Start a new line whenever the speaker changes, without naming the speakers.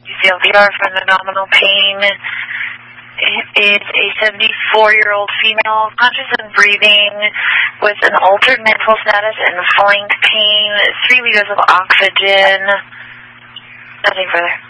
CLVR for an abdominal pain. It is a 74-year-old female, conscious and breathing, with an altered mental status and flank pain, 3 liters of oxygen. Nothing further.